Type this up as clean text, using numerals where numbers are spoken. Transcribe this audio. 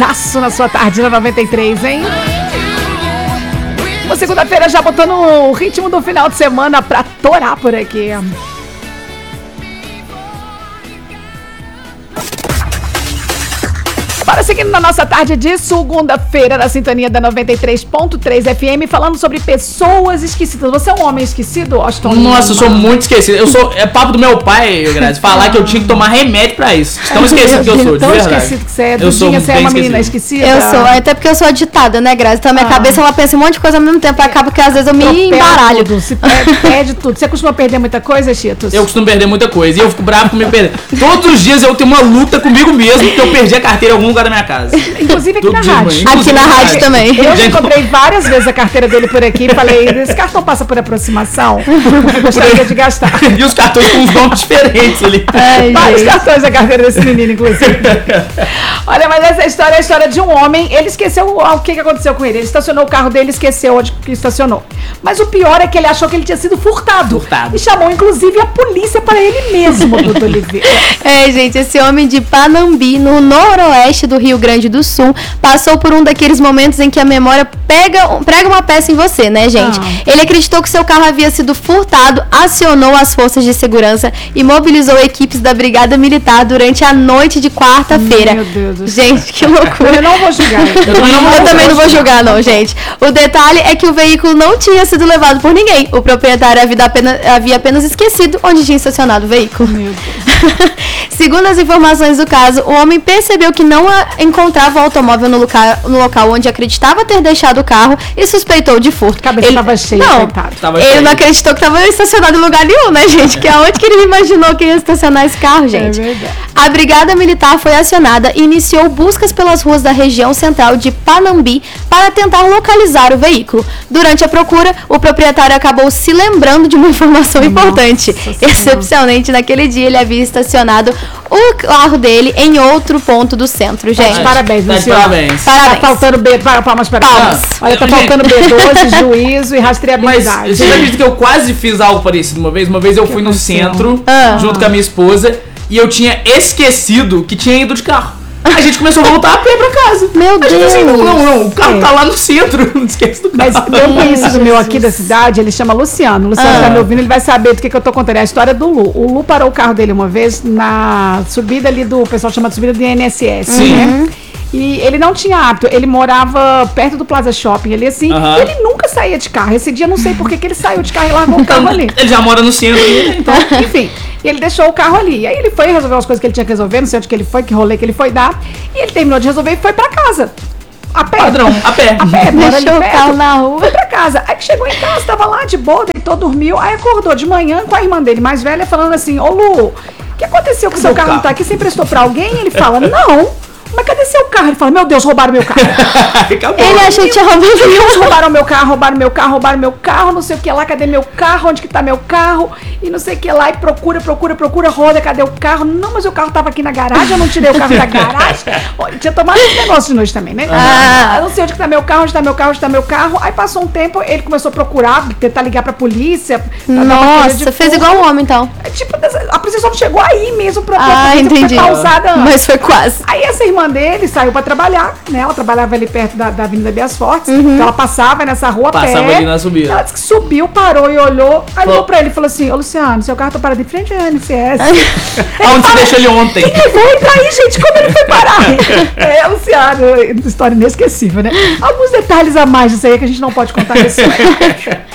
prazerzaço na sua tarde na 93, hein? Uma segunda-feira já botando o ritmo do final de semana pra torar por aqui. Bora seguindo na nossa tarde de segunda-feira, na sintonia da 93.3 FM, falando sobre pessoas esquecidas. Você é um homem esquecido, Austin? Nossa, eu sou muito esquecido. É papo do meu pai, Grazi, falar que eu tinha que tomar remédio pra isso. Tão esquecido que eu sou, de verdade. Tão esquecido que você é. Eu sou você é uma menina esquecida? Eu sou, até porque eu sou agitada, né, Grazi? Então minha cabeça, ela pensa um monte de coisa ao mesmo tempo. Acaba que às vezes eu me embaralho. Perde tudo. Você costuma perder muita coisa, Cheetos? Eu costumo perder muita coisa e eu fico bravo comigo perder. Todos os dias eu tenho uma luta comigo mesmo porque eu perdi a carteira em algum lugar da minha casa. Inclusive aqui na rádio. Aqui na rádio também. Eu já encontrei várias vezes a carteira dele por aqui e falei, esse cartão passa por aproximação? Eu gostaria de gastar. E os cartões com uns nomes diferentes ali. Vários cartões da carteira desse menino, inclusive. Olha, mas essa história é a história de um homem. Ele esqueceu o que aconteceu com ele. Ele estacionou o carro dele e esqueceu onde que estacionou. Mas o pior é que ele achou que ele tinha sido furtado. E chamou, inclusive, a polícia para ele mesmo, Dudu Oliveira. Gente, esse homem de Panambi, no noroeste do Rio Grande do Sul, passou por um daqueles momentos em que a memória prega uma peça em você, né, gente? Ele acreditou que seu carro havia sido furtado, acionou as forças de segurança e mobilizou equipes da Brigada Militar durante a noite de quarta-feira. Meu Deus do céu. Gente, que loucura. Eu não vou julgar. Eu também não vou julgar, não, gente. O detalhe é que o veículo não tinha sido levado por ninguém. O proprietário havia apenas esquecido onde tinha estacionado o veículo. Meu Deus. Segundo as informações do caso, o homem percebeu que não encontrava o automóvel no local onde acreditava ter deixado o carro e suspeitou de furto. A cabeça estava cheia, coitado. Ele não acreditou que estava estacionado em lugar nenhum, né, gente? Que é onde que ele imaginou que ia estacionar esse carro, gente? É verdade. A Brigada Militar foi acionada e iniciou buscas pelas ruas da região central de Panambi para tentar localizar o veículo. Durante a procura, o proprietário acabou se lembrando de uma informação importante. Excepcionalmente, naquele dia, ele havia estacionado o carro dele em outro ponto do centro, gente. Parabéns, Luciano. Parabéns. Tá faltando palmas para palmas. Olha, tá faltando B12, juízo e rastreabilidade. Mas você acredita que eu quase fiz algo parecido uma vez? Uma vez eu fui no centro, junto com a minha esposa, e eu tinha esquecido que tinha ido de carro. A gente começou a voltar a pé pra casa. Meu Deus. Assim, não, o carro tá lá no centro. Não esquece do carro. Mas tem um conhecido meu aqui da cidade, ele chama Luciano. Luciano tá me ouvindo, ele vai saber do que eu tô contando. É a história do Lu. O Lu parou o carro dele uma vez na subida ali o pessoal chama de subida do INSS, né? E ele não tinha hábito, ele morava perto do Plaza Shopping ali assim, e ele nunca saía de carro. Esse dia não sei por que ele saiu de carro e largou o carro ali. Ele já mora no centro, então, enfim. E ele deixou o carro ali. E aí ele foi resolver as coisas que ele tinha que resolver, não sei onde que ele foi, que rolê que ele foi dar. E ele terminou de resolver e foi pra casa. A pé. Padrão, a pé. Deixou o carro na rua. Foi pra casa. Aí que chegou em casa, tava lá de boa, deitou, dormiu. Aí acordou de manhã com a irmã dele mais velha falando assim, ô Lu, o que aconteceu que o seu carro não tá aqui? Você emprestou pra alguém? E ele fala, não. Mas cadê seu carro? Ele fala, meu Deus, roubaram meu carro. Ele achou que tinha roubado meu carro. Roubaram meu carro, não sei o que lá, cadê meu carro? Onde que tá meu carro? E não sei o que lá, e procura, roda, cadê o carro? Não, mas o carro tava aqui na garagem, eu não tirei o carro da garagem. Ele tinha tomado esse negócio de noite também, né? Eu não sei onde que tá meu carro, onde tá meu carro. Aí passou um tempo, ele começou a procurar, tentar ligar pra polícia. Nossa, fez igual um homem, então. Tipo, a polícia só não chegou aí mesmo pra entendi. Foi causada antes. Mas foi quase. Aí essa irmã dele saiu pra trabalhar, né? Ela trabalhava ali perto da Avenida Bias Fortes. Então ela passava nessa rua a pé. Passava ali na subida. Ela disse que subiu, parou e olhou. Aí olhou pra ele e falou assim, ô Luciano, seu carro tá parado em frente ao INSS. Onde você deixou ele ontem? Quem levou ele pra aí, gente? Como ele foi parar? Luciano, história inesquecível, né? Alguns detalhes a mais disso aí que a gente não pode contar nesse momento.